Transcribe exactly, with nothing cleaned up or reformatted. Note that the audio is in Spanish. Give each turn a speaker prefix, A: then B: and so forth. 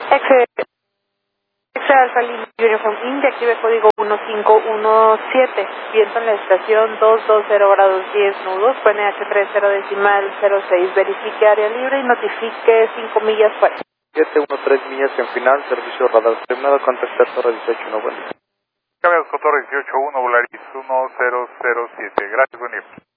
A: Exe, Exe Alfa Lima Uniform India, active código uno cinco uno siete. Viento en la estación doscientos veinte grados diez nudos, P N H treinta decimal cero seis. Verifique área libre y notifique cinco millas fuera.
B: siete uno tres millas en final, servicio radar terminado, contactar Torre dieciocho uno, buen día.
C: Cambiamos con Torre dieciocho uno, Volaris uno cero cero siete. Gracias, buen día.